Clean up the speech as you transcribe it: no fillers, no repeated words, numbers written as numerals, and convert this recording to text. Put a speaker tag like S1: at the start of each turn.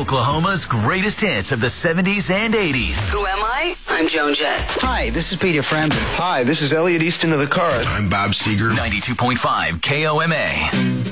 S1: Oklahoma's greatest hits of the 70s and 80s.
S2: Who am I? I'm Joan Jett.
S3: Hi, this is Peter Frampton.
S4: Hi, this is Elliot Easton of the Cars.
S5: I'm Bob Seger.
S1: 92.5 KOMA.